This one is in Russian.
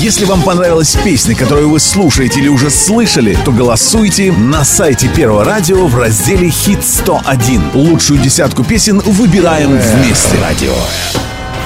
Если вам понравилась песня, которую вы слушаете или уже слышали, то голосуйте на сайте Первого радио в разделе «Хит 101». Лучшую десятку песен выбираем вместе. Радио.